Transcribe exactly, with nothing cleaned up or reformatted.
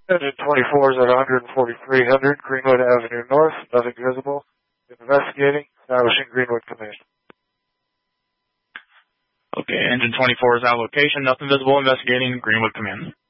Engine twenty-four is at one forty-three hundred Greenwood Avenue North. Nothing visible. Investigating. Establishing Greenwood Command. Okay, engine twenty-four is out of location. Nothing visible. Investigating Greenwood Command.